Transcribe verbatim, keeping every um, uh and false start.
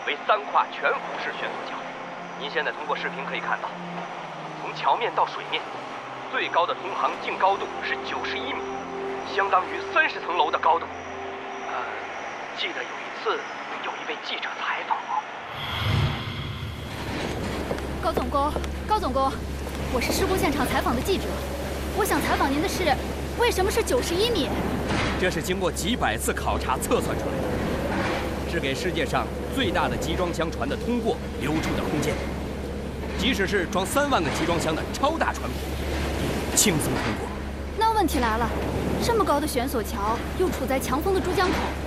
为三跨全幅式悬索桥。您现在通过视频可以看到，从桥面到水面，最高的通航净高度是九十一米，相当于三十层楼的高度。呃，记得有一次，有一位记者采访我。 高总工，高总工，我是事故现场采访的记者，我想采访您的是，为什么是九十一米？ 这是经过几百次考察测算出来的。 是给世界上最大的集装箱船的通过留出的空间，即使是装三万个集装箱的超大船舶，也轻松通过。 那问题来了，这么高的悬索桥又处在强风的珠江口，